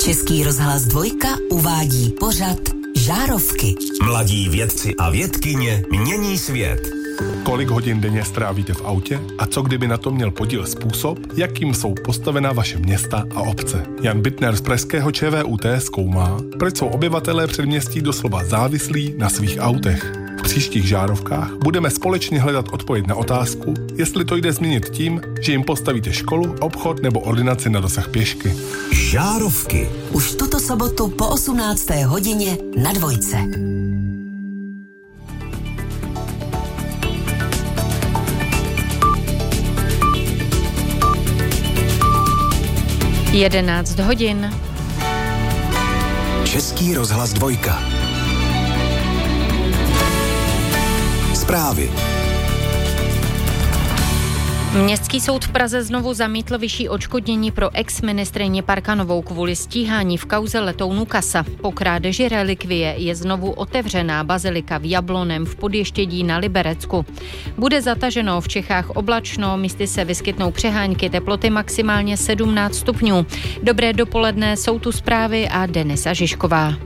Český rozhlas 2 uvádí pořad Žárovky. Mladí vědci a vědkyně mění svět. Kolik hodin denně strávíte v autě a co kdyby na to měl podíl způsob, jakým jsou postavena vaše města a obce? Jan Bittner z pražského ČVUT zkoumá, proč jsou obyvatelé předměstí doslova závislí na svých autech. V příštích žárovkách budeme společně hledat odpověď na otázku, jestli to jde změnit tím, že jim postavíte školu, obchod nebo ordinaci na dosah pěšky. Žárovky. Už tuto sobotu po 18. hodině na 2. 11 hodin. Český rozhlas 2. Zprávy. Městský soud v Praze znovu zamítl vyšší odškodnění pro ex-ministryni Parkanovou kvůli stíhání v kauze letounu Kasa. Po krádeži relikvie je znovu otevřená bazilika v Jablonném v Podještědí na Liberecku. Bude zataženo, v Čechách oblačno, místy se vyskytnou přehánky, teploty maximálně 17 stupňů. Dobré dopoledne, jsou tu zprávy a Denisa Žižková.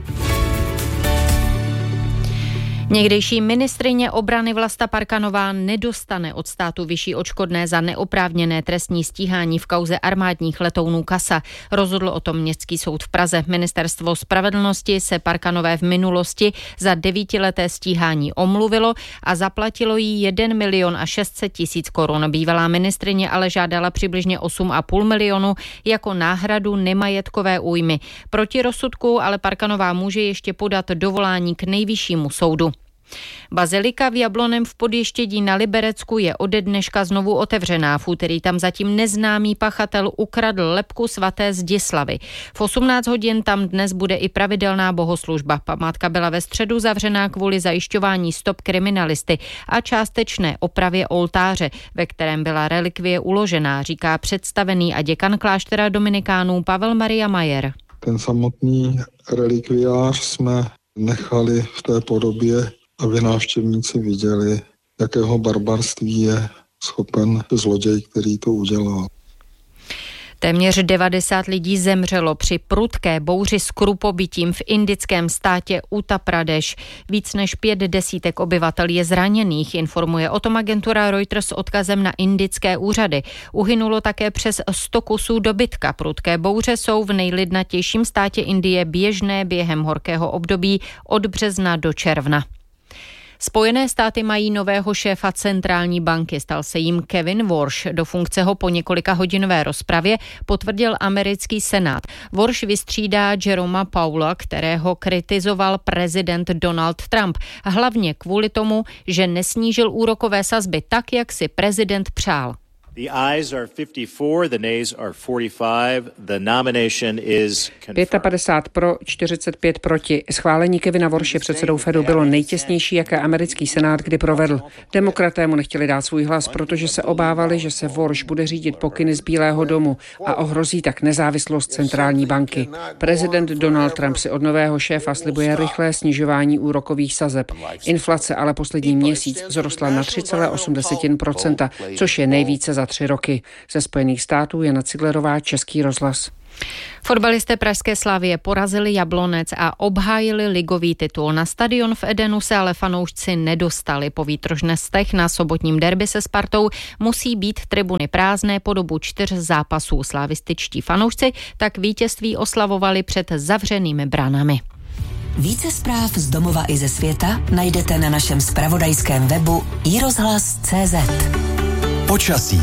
Někdejší ministryně obrany Vlasta Parkanová nedostane od státu vyšší odškodné za neoprávněné trestní stíhání v kauze armádních letounů Kasa. Rozhodl o tom Městský soud v Praze. Ministerstvo spravedlnosti se Parkanové v minulosti za 9leté stíhání omluvilo a zaplatilo jí 1 600 000 korun. Bývalá ministryně ale žádala přibližně 8,5 milionu jako náhradu nemajetkové újmy. Proti rozsudku ale Parkanová může ještě podat dovolání k nejvyššímu soudu. Bazilika v Jablonném v Podještědí na Liberecku je ode dneška znovu otevřená. V úterý tam zatím neznámý pachatel ukradl lebku svaté Zdislavy. V 18 hodin tam dnes bude i pravidelná bohoslužba. Památka byla ve středu zavřená kvůli zajišťování stop kriminalisty a částečné opravě oltáře, ve kterém byla relikvie uložená, říká představený a děkan kláštera dominikánů Pavel Maria Majer. Ten samotný relikviář jsme nechali v té podobě, aby návštěvníci viděli, jakého barbarství je schopen zloděj, který to udělal. Téměř 90 lidí zemřelo při prudké bouři s krupobytím v indickém státě Uttar Pradesh. Víc než 50 obyvatel je zraněných, informuje o tom agentura Reuters s odkazem na indické úřady. Uhynulo také přes 100 kusů dobytka. Prudké bouře jsou v nejlidnatějším státě Indie běžné během horkého období od března do června. Spojené státy mají nového šéfa centrální banky, stal se jim Kevin Warsh. Do funkce ho po několika hodinové rozpravě potvrdil americký senát. Warsh vystřídá Jeroma Powella, kterého kritizoval prezident Donald Trump. Hlavně kvůli tomu, že nesnížil úrokové sazby tak, jak si prezident přál. The ayes are 54, the nays are 45. The nomination is 55 pro, 45 proti. Schválení Kevina Warshe předsedou Fedu bylo nejtěsnější, jaké americký senát kdy provedl. Demokraté mu nechtěli dát svůj hlas, protože se obávali, že se Warsh bude řídit pokyny z Bílého domu a ohrozí tak nezávislost centrální banky. Prezident Donald Trump si od nového šéfa slibuje rychlé snižování úrokových sazeb. Inflace ale poslední měsíc vzrostla na 3,8%, což je nejvíce za 3 roky. Ze Spojených států Jana Ciglerová, Český rozhlas. Fotbalisté pražské Slavie porazili Jablonec a obhájili ligový titul. Na stadion v Edenu se ale fanoušci nedostali. Po výtrožnostech na sobotním derby se Spartou musí být tribuny prázdné po dobu 4 zápasů. Slavističtí fanoušci tak vítězství oslavovali před zavřenými branami. Více zpráv z domova i ze světa najdete na našem zpravodajském webu iRozhlas.cz. Počasí.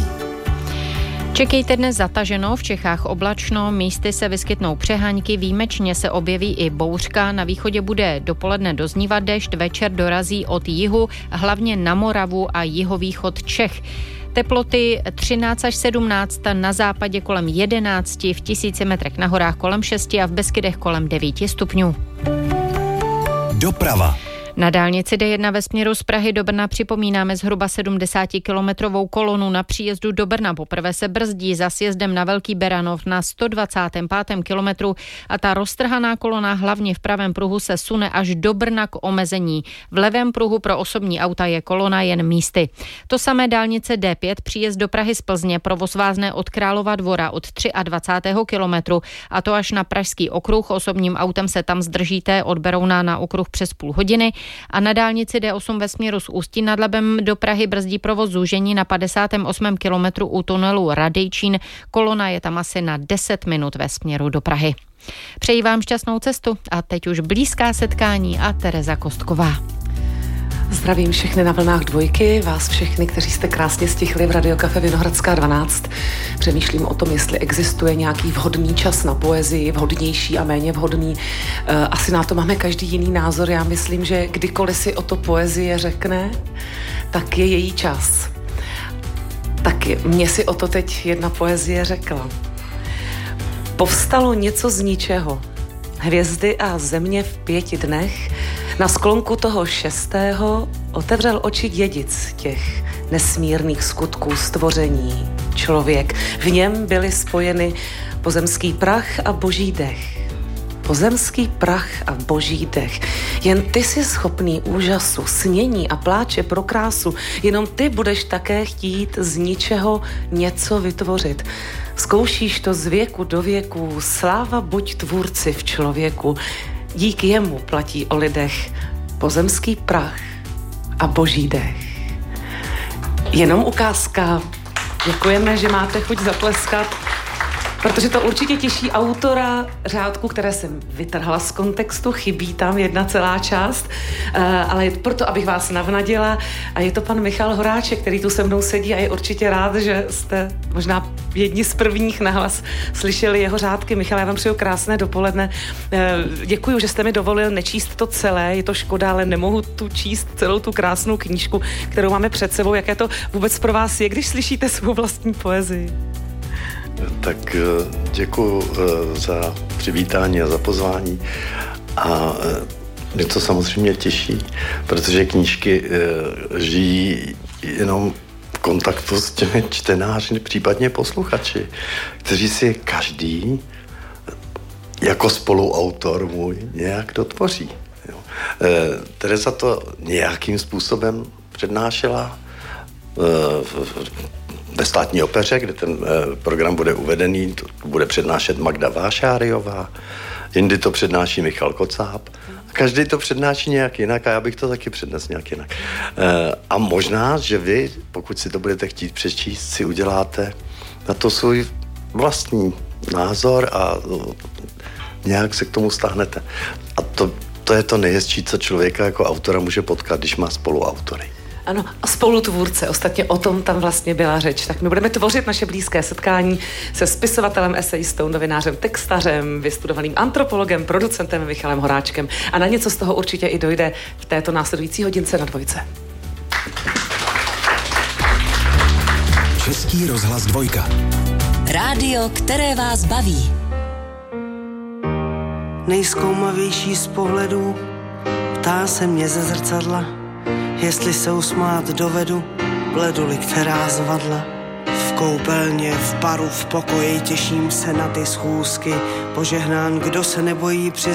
Čekejte dnes zataženo, v Čechách oblačno, místy se vyskytnou přehánky, výjimečně se objeví i bouřka, na východě bude dopoledne doznívat déšť, večer dorazí od jihu, hlavně na Moravu a jihovýchod Čech. Teploty 13 až 17, na západě kolem 11, v 1000 metrech na horách kolem 6 a v Beskydech kolem 9 stupňů. Doprava. Na dálnici D1 ve směru z Prahy do Brna připomínáme zhruba 70-kilometrovou kolonu na příjezdu do Brna. Poprvé se brzdí za sjezdem na Velký Beranov na 125. kilometru a ta roztrhaná kolona hlavně v pravém pruhu se sune až do Brna k omezení. V levém pruhu pro osobní auta je kolona jen místy. To samé dálnice D5 příjezd do Prahy z Plzně, provoz vázne od Králova Dvora od 23. kilometru a to až na Pražský okruh. Osobním autem se tam zdržíte od Berouna na okruh přes půl hodiny a na dálnici D8 ve směru z Ústí nad Labem do Prahy brzdí provoz zúžení na 58. kilometru u tunelu Radejčín. Kolona je tam asi na 10 minut ve směru do Prahy. Přeji vám šťastnou cestu a teď už blízká setkání a Tereza Kostková. Zdravím všechny na vlnách Dvojky, vás všechny, kteří jste krásně stichli v Radiokafe Vinohradská 12. Přemýšlím o tom, jestli existuje nějaký vhodný čas na poezii, vhodnější a méně vhodný. Asi na to máme každý jiný názor. Já myslím, že kdykoliv si o to poezie řekne, tak je její čas. Tak mě si o to teď jedna poezie řekla. Povstalo něco z ničeho. Hvězdy a země v 5 dnech. Na sklonku toho 6. otevřel oči dědic těch nesmírných skutků stvoření. Člověk. V něm byly spojeny pozemský prach a boží dech. Pozemský prach a boží dech. Jen ty jsi schopný úžasu, snění a pláče pro krásu. Jenom ty budeš také chtít z ničeho něco vytvořit. Zkoušíš to z věku do věku. Sláva buď tvůrci v člověku. Díky jemu platí o lidech pozemský prach a boží dech. Jenom ukázka. Děkujeme, že máte chuť zatleskat, protože to určitě těší autora řádku, které jsem vytrhla z kontextu, chybí tam jedna celá část, ale je proto, abych vás navnadila. A je to pan Michal Horáček, který tu se mnou sedí a je určitě rád, že jste možná jedni z prvních nahlas slyšeli jeho řádky. Michal, já vám přeju krásné dopoledne. Děkuji, že jste mi dovolil nečíst to celé, je to škoda, ale nemohu tu číst celou tu krásnou knížku, kterou máme před sebou. Jaké to vůbec pro vás je, když slyšíte svou vlastní poezii? Tak děkuji za přivítání a za pozvání a mě to samozřejmě těší, protože knížky žijí jenom v kontaktu s těmi čtenáři, případně posluchači, kteří si každý jako spoluautor můj nějak dotvoří. Tereza to nějakým způsobem přednášela ve Státní opeře, kde ten program bude uvedený, to bude přednášet Magda Vášáriová, jindy to přednáší Michal Kocáb. Každý to přednáší nějak jinak a já bych to taky přednesl nějak jinak. A možná, že vy, pokud si to budete chtít přečíst, si uděláte na to svůj vlastní názor a nějak se k tomu stáhnete. A to je to nejhezčí, co člověka jako autora může potkat, když má spoluautory. Ano, a spolutvůrce, ostatně o tom tam vlastně byla řeč. Tak my budeme tvořit naše blízké setkání se spisovatelem, esejistou, novinářem, textařem, vystudovaným antropologem, producentem Michalem Horáčkem. A na něco z toho určitě i dojde v této následující hodince na Dvojce. Český rozhlas Dvojka. Rádio, které vás baví. Nejzkoumavější z pohledů ptá se mě ze zrcadla, jestli se usmát dovedu, bledu-li která zvadla. V koupelně, v baru, v pokoji těším se na ty schůzky. Požehnán, kdo se nebojí při